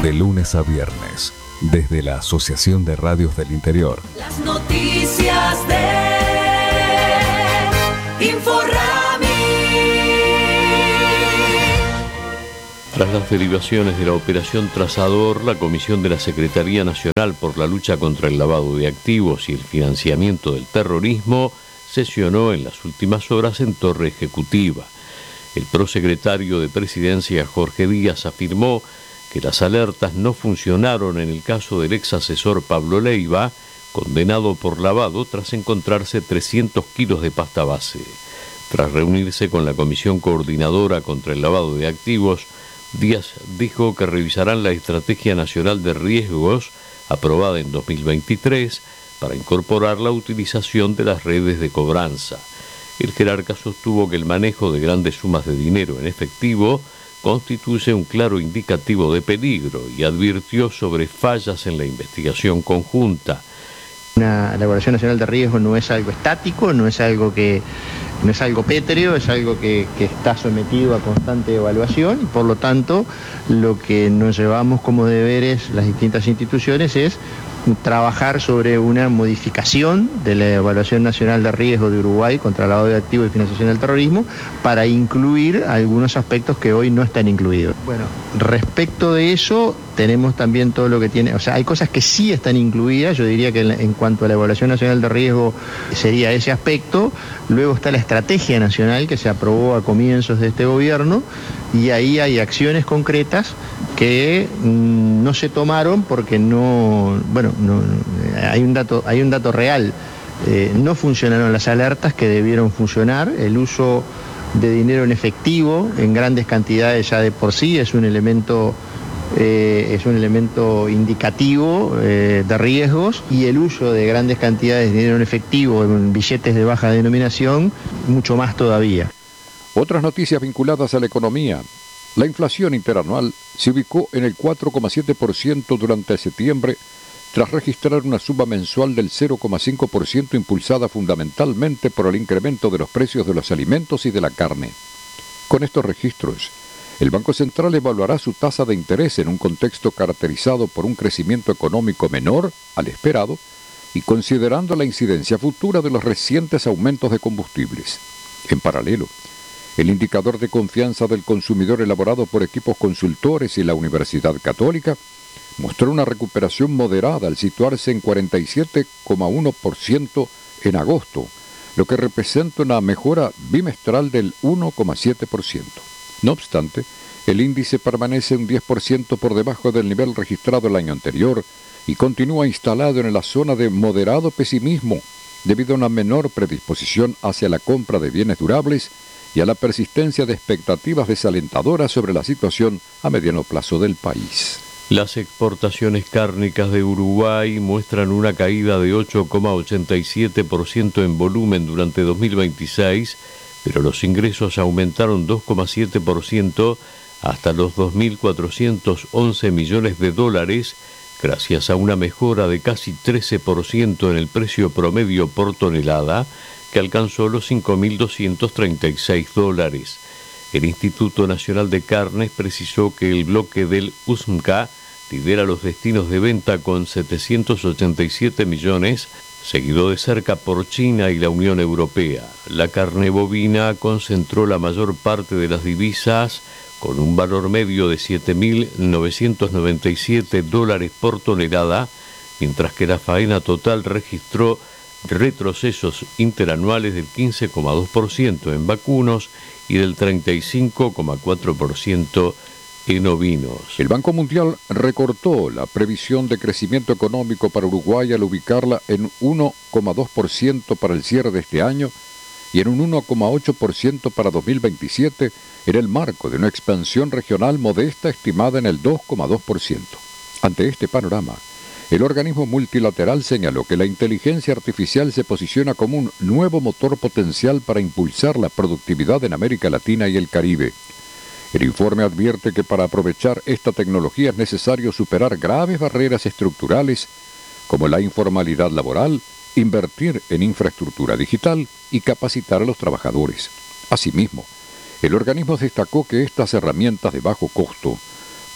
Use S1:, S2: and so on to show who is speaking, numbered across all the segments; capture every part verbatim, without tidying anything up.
S1: De lunes a viernes, desde la Asociación de Radios del Interior.
S2: Las noticias de Inforrami.
S3: Tras las derivaciones de la Operación Trazador, la Comisión de la Secretaría Nacional por la Lucha contra el Lavado de Activos y el Financiamiento del Terrorismo sesionó en las últimas horas en Torre Ejecutiva. El prosecretario de Presidencia, Jorge Díaz, afirmó que las alertas no funcionaron en el caso del ex asesor Pablo Leiva, condenado por lavado tras encontrarse trescientos kilos de pasta base. Tras reunirse con la Comisión Coordinadora contra el Lavado de Activos, Díaz dijo que revisarán la Estrategia Nacional de Riesgos, aprobada en dos mil veintitrés, para incorporar la utilización de las redes de cobranza. El jerarca sostuvo que el manejo de grandes sumas de dinero en efectivo constituye un claro indicativo de peligro y advirtió sobre fallas en la investigación conjunta.
S4: Una, la Evaluación Nacional de Riesgo no es algo estático, no es algo que no es algo pétreo, es algo que, que está sometido a constante evaluación y por lo tanto lo que nos llevamos como deberes las distintas instituciones es trabajar sobre una modificación de la Evaluación Nacional de Riesgo de Uruguay contra el lavado de activos y financiación del terrorismo para incluir algunos aspectos que hoy no están incluidos. Bueno, respecto de eso tenemos también todo lo que tiene, o sea, hay cosas que sí están incluidas, yo diría que en, en cuanto a la Evaluación Nacional de Riesgo sería ese aspecto, luego está la Estrategia Nacional que se aprobó a comienzos de este gobierno y ahí hay acciones concretas que mmm, no se tomaron porque no, bueno, no, hay un dato, hay un dato real, eh, no funcionaron las alertas que debieron funcionar, el uso de dinero en efectivo en grandes cantidades ya de por sí es un elemento Eh, es un elemento indicativo eh, de riesgos y el uso de grandes cantidades de dinero en efectivo en billetes de baja denominación, mucho más todavía.
S5: Otras noticias vinculadas a la economía. La inflación interanual se ubicó en el cuatro coma siete por ciento durante septiembre, tras registrar una suba mensual del cero coma cinco por ciento impulsada fundamentalmente por el incremento de los precios de los alimentos y de la carne. Con estos registros, el Banco Central evaluará su tasa de interés en un contexto caracterizado por un crecimiento económico menor al esperado y considerando la incidencia futura de los recientes aumentos de combustibles. En paralelo, el indicador de confianza del consumidor elaborado por equipos consultores y la Universidad Católica mostró una recuperación moderada al situarse en cuarenta y siete coma uno por ciento en agosto, lo que representa una mejora bimestral del uno coma siete por ciento. No obstante, el índice permanece un diez por ciento por debajo del nivel registrado el año anterior y continúa instalado en la zona de moderado pesimismo debido a una menor predisposición hacia la compra de bienes durables y a la persistencia de expectativas desalentadoras sobre la situación a mediano plazo del país.
S3: Las exportaciones cárnicas de Uruguay muestran una caída de ocho coma ochenta y siete por ciento en volumen durante dos mil veintiséis, pero los ingresos aumentaron dos coma siete por ciento hasta los dos mil cuatrocientos once millones de dólares, gracias a una mejora de casi trece por ciento en el precio promedio por tonelada, que alcanzó los cinco mil doscientos treinta y seis dólares. El Instituto Nacional de Carnes precisó que el bloque del U S M C A lidera los destinos de venta con setecientos ochenta y siete millones, seguido de cerca por China y la Unión Europea. La carne bovina concentró la mayor parte de las divisas, con un valor medio de siete mil novecientos noventa y siete dólares por tonelada, mientras que la faena total registró retrocesos interanuales del quince coma dos por ciento en vacunos y del treinta y cinco coma cuatro por ciento en ovinos.
S5: El Banco Mundial recortó la previsión de crecimiento económico para Uruguay al ubicarla en uno coma dos por ciento para el cierre de este año y en un uno coma ocho por ciento para dos mil veintisiete, en el marco de una expansión regional modesta estimada en el dos coma dos por ciento. Ante este panorama, el organismo multilateral señaló que la inteligencia artificial se posiciona como un nuevo motor potencial para impulsar la productividad en América Latina y el Caribe. El informe advierte que para aprovechar esta tecnología es necesario superar graves barreras estructurales como la informalidad laboral, invertir en infraestructura digital y capacitar a los trabajadores. Asimismo, el organismo destacó que estas herramientas de bajo costo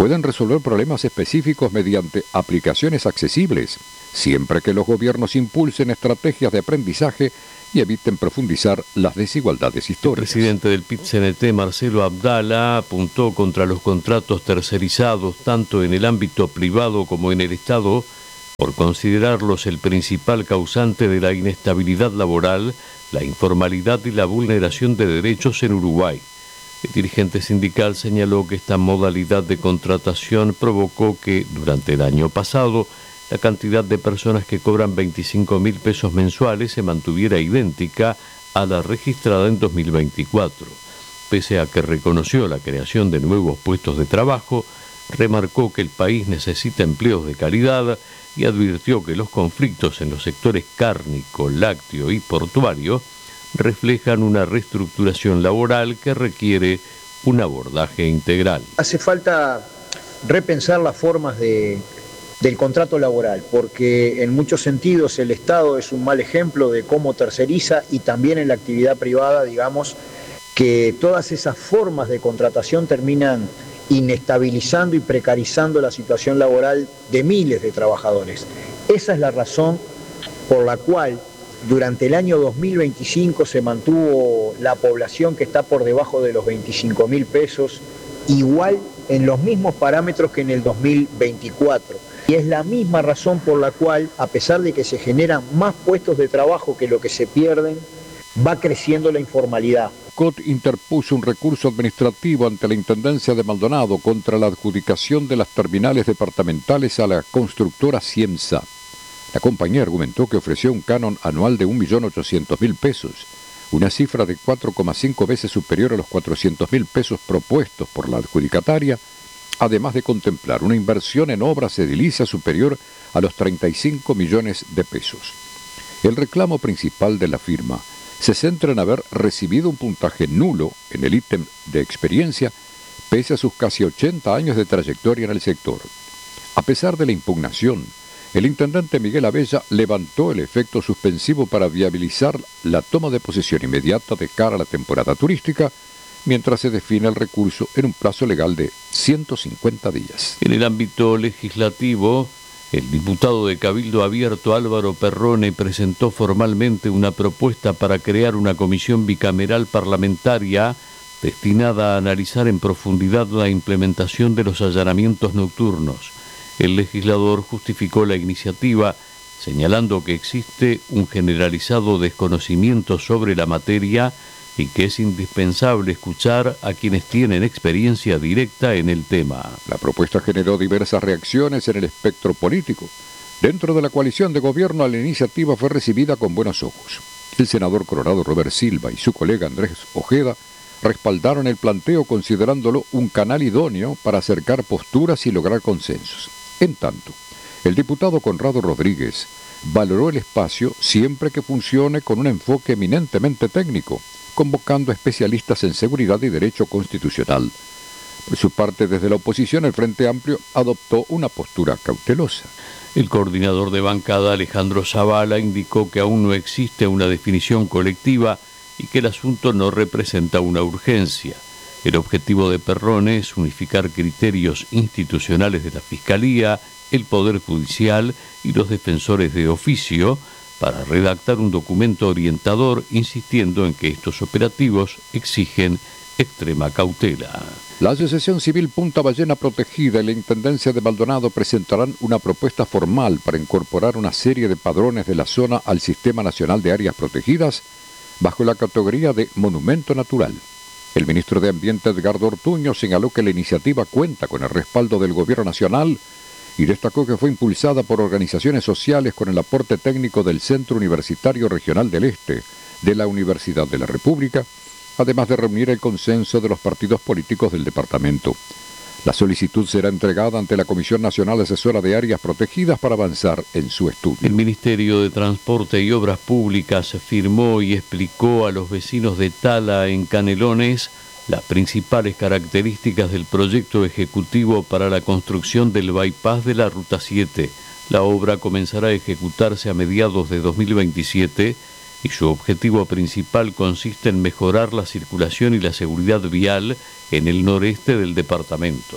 S5: pueden resolver problemas específicos mediante aplicaciones accesibles, siempre que los gobiernos impulsen estrategias de aprendizaje y eviten profundizar las desigualdades históricas.
S3: El presidente del P I T-C N T, Marcelo Abdala, apuntó contra los contratos tercerizados tanto en el ámbito privado como en el Estado, por considerarlos el principal causante de la inestabilidad laboral, la informalidad y la vulneración de derechos en Uruguay. El dirigente sindical señaló que esta modalidad de contratación provocó que, durante el año pasado, la cantidad de personas que cobran veinticinco mil pesos mensuales se mantuviera idéntica a la registrada en dos mil veinticuatro. Pese a que reconoció la creación de nuevos puestos de trabajo, remarcó que el país necesita empleos de calidad y advirtió que los conflictos en los sectores cárnico, lácteo y portuario reflejan una reestructuración laboral que requiere un abordaje integral.
S6: Hace falta repensar las formas de del contrato laboral, porque en muchos sentidos el Estado es un mal ejemplo de cómo terceriza, y también en la actividad privada, digamos, que todas esas formas de contratación terminan inestabilizando y precarizando la situación laboral de miles de trabajadores. Esa es la razón por la cual durante el año dos mil veinticinco se mantuvo la población que está por debajo de los veinticinco mil pesos, igual en los mismos parámetros que en el dos mil veinticuatro. Y es la misma razón por la cual, a pesar de que se generan más puestos de trabajo que lo que se pierden, va creciendo la informalidad.
S5: C O T interpuso un recurso administrativo ante la Intendencia de Maldonado contra la adjudicación de las terminales departamentales a la constructora Ciemsa. La compañía argumentó que ofreció un canon anual de un millón ochocientos mil pesos, una cifra de cuatro coma cinco veces superior a los cuatrocientos mil pesos propuestos por la adjudicataria, además de contemplar una inversión en obras edilicias superior a los treinta y cinco millones de pesos. El reclamo principal de la firma se centra en haber recibido un puntaje nulo en el ítem de experiencia, pese a sus casi ochenta años de trayectoria en el sector. A pesar de la impugnación, el intendente Miguel Abella levantó el efecto suspensivo para viabilizar la toma de posesión inmediata de cara a la temporada turística, mientras se define el recurso en un plazo legal de ciento cincuenta días.
S3: En el ámbito legislativo, el diputado de Cabildo Abierto Álvaro Perrone presentó formalmente una propuesta para crear una comisión bicameral parlamentaria destinada a analizar en profundidad la implementación de los allanamientos nocturnos. El legislador justificó la iniciativa señalando que existe un generalizado desconocimiento sobre la materia y que es indispensable escuchar a quienes tienen experiencia directa en el tema.
S5: La propuesta generó diversas reacciones en el espectro político. Dentro de la coalición de gobierno, la iniciativa fue recibida con buenos ojos. El senador colorado Robert Silva y su colega Andrés Ojeda respaldaron el planteo considerándolo un canal idóneo para acercar posturas y lograr consensos. En tanto, el diputado Conrado Rodríguez valoró el espacio siempre que funcione con un enfoque eminentemente técnico, convocando a especialistas en seguridad y derecho constitucional. Por su parte, desde la oposición, el Frente Amplio adoptó una postura cautelosa.
S3: El coordinador de bancada, Alejandro Zavala, indicó que aún no existe una definición colectiva y que el asunto no representa una urgencia. El objetivo de Perrone es unificar criterios institucionales de la Fiscalía, el Poder Judicial y los defensores de oficio para redactar un documento orientador, insistiendo en que estos operativos exigen extrema cautela.
S5: La Asociación Civil Punta Ballena Protegida y la Intendencia de Maldonado presentarán una propuesta formal para incorporar una serie de padrones de la zona al Sistema Nacional de Áreas Protegidas bajo la categoría de Monumento Natural. El ministro de Ambiente, Edgardo Ortuño, señaló que la iniciativa cuenta con el respaldo del Gobierno Nacional y destacó que fue impulsada por organizaciones sociales con el aporte técnico del Centro Universitario Regional del Este de la Universidad de la República, además de reunir el consenso de los partidos políticos del departamento. La solicitud será entregada ante la Comisión Nacional Asesora de Áreas Protegidas para avanzar en su estudio.
S3: El Ministerio de Transporte y Obras Públicas firmó y explicó a los vecinos de Tala, en Canelones, las principales características del proyecto ejecutivo para la construcción del bypass de la Ruta siete. La obra comenzará a ejecutarse a mediados de dos mil veintisiete y su objetivo principal consiste en mejorar la circulación y la seguridad vial en el noreste del departamento.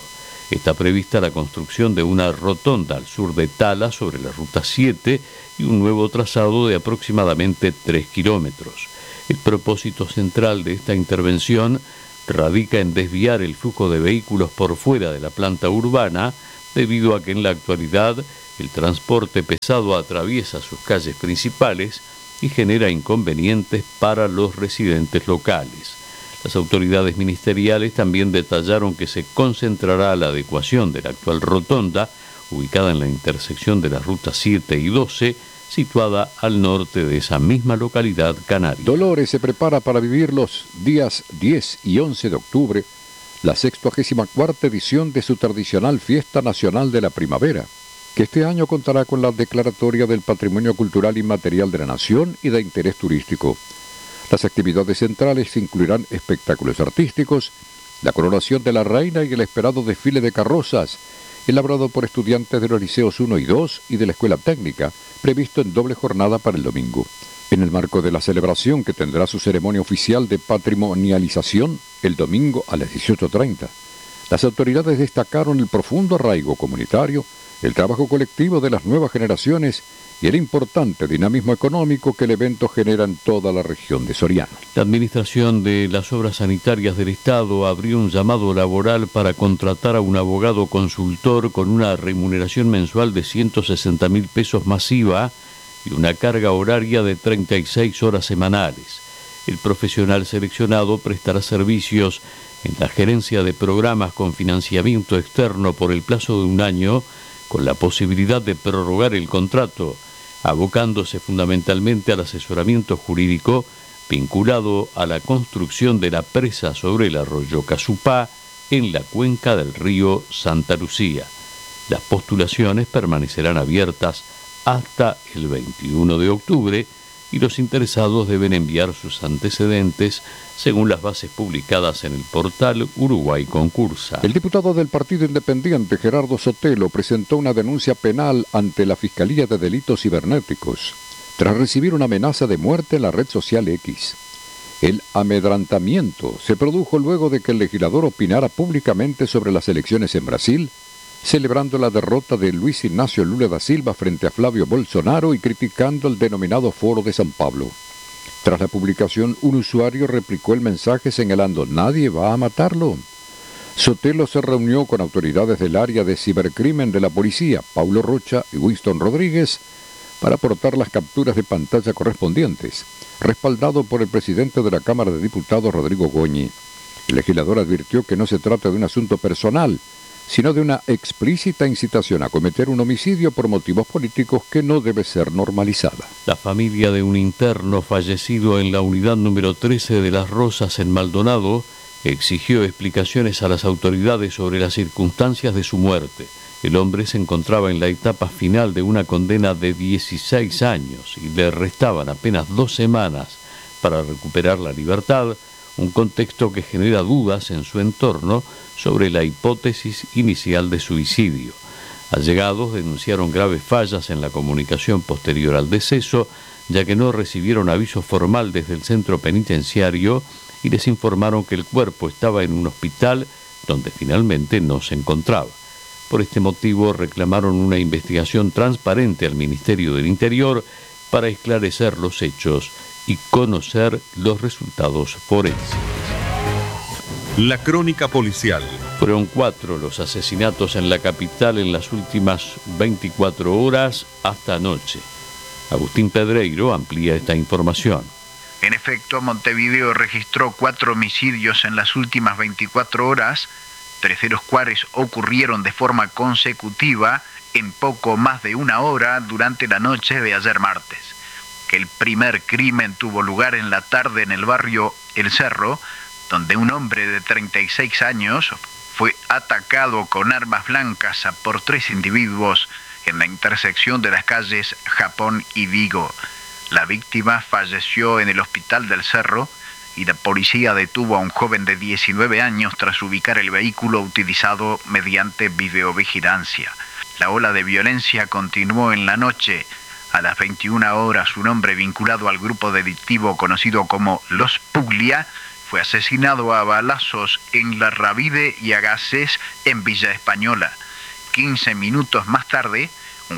S3: Está prevista la construcción de una rotonda al sur de Tala sobre la Ruta siete y un nuevo trazado de aproximadamente tres kilómetros. El propósito central de esta intervención radica en desviar el flujo de vehículos por fuera de la planta urbana, debido a que en la actualidad el transporte pesado atraviesa sus calles principales y genera inconvenientes para los residentes locales. Las autoridades ministeriales también detallaron que se concentrará la adecuación de la actual rotonda, ubicada en la intersección de las rutas siete y doce, situada al norte de esa misma localidad canaria.
S5: Dolores se prepara para vivir los días diez y once de octubre, la sexagésima cuarta edición de su tradicional Fiesta Nacional de la Primavera, que este año contará con la declaratoria del Patrimonio Cultural Inmaterial de la Nación y de interés turístico. Las actividades centrales incluirán espectáculos artísticos, la coronación de la reina y el esperado desfile de carrozas, elaborado por estudiantes de los liceos uno y dos y de la Escuela Técnica, previsto en doble jornada para el domingo. En el marco de la celebración, que tendrá su ceremonia oficial de patrimonialización el domingo a las dieciocho treinta, las autoridades destacaron el profundo arraigo comunitario, el trabajo colectivo de las nuevas generaciones y el importante dinamismo económico que el evento genera en toda la región de Soriano.
S3: La Administración de las Obras Sanitarias del Estado abrió un llamado laboral para contratar a un abogado consultor con una remuneración mensual de ciento sesenta mil pesos masiva y una carga horaria de treinta y seis horas semanales. El profesional seleccionado prestará servicios en la gerencia de programas con financiamiento externo por el plazo de un año, con la posibilidad de prorrogar el contrato, abocándose fundamentalmente al asesoramiento jurídico vinculado a la construcción de la presa sobre el arroyo Casupá en la cuenca del río Santa Lucía. Las postulaciones permanecerán abiertas hasta el veintiuno de octubre y los interesados deben enviar sus antecedentes según las bases publicadas en el portal Uruguay Concursa.
S5: El diputado del Partido Independiente, Gerardo Sotelo, presentó una denuncia penal ante la Fiscalía de Delitos Cibernéticos tras recibir una amenaza de muerte en la red social X. El amedrantamiento se produjo luego de que el legislador opinara públicamente sobre las elecciones en Brasil, celebrando la derrota de Luis Ignacio Lula da Silva frente a Flavio Bolsonaro y criticando el denominado Foro de San Pablo. Tras la publicación, un usuario replicó el mensaje señalando: «Nadie va a matarlo». Sotelo se reunió con autoridades del área de cibercrimen de la policía, Paulo Rocha y Winston Rodríguez, para aportar las capturas de pantalla correspondientes, respaldado por el presidente de la Cámara de Diputados, Rodrigo Goñi. El legislador advirtió que no se trata de un asunto personal, sino de una explícita incitación a cometer un homicidio por motivos políticos que no debe ser normalizada.
S3: La familia de un interno fallecido en la unidad número trece de Las Rosas en Maldonado exigió explicaciones a las autoridades sobre las circunstancias de su muerte. El hombre se encontraba en la etapa final de una condena de dieciséis años y le restaban apenas dos semanas para recuperar la libertad, un contexto que genera dudas en su entorno sobre la hipótesis inicial de suicidio. Allegados denunciaron graves fallas en la comunicación posterior al deceso, ya que no recibieron aviso formal desde el centro penitenciario y les informaron que el cuerpo estaba en un hospital donde finalmente no se encontraba. Por este motivo reclamaron una investigación transparente al Ministerio del Interior para esclarecer los hechos y conocer los resultados forenses.
S1: La crónica policial.
S3: Fueron cuatro los asesinatos en la capital en las últimas veinticuatro horas hasta anoche. Agustín Pedreiro amplía esta información.
S7: En efecto, Montevideo registró cuatro homicidios en las últimas veinticuatro horas, tres de los cuales ocurrieron de forma consecutiva en poco más de una hora durante la noche de ayer martes. El primer crimen tuvo lugar en la tarde en el barrio El Cerro, donde un hombre de treinta y seis años fue atacado con armas blancas por tres individuos en la intersección de las calles Japón y Vigo. La víctima falleció en el hospital del Cerro y la policía detuvo a un joven de diecinueve años tras ubicar el vehículo utilizado mediante videovigilancia. La ola de violencia continuó en la noche. A las veintiuna horas, un hombre vinculado al grupo delictivo conocido como Los Puglia fue asesinado a balazos en Larravide y Agaces, en Villa Española. quince minutos más tarde,